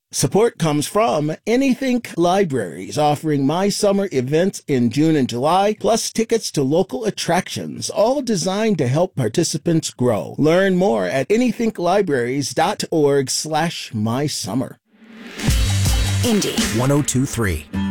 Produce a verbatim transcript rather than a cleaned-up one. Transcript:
Support comes from Anythink Libraries, offering My Summer events in June and July, plus tickets to local attractions, all designed to help participants grow. Learn more at anythinklibraries.org slash my summer. Indy one oh two three.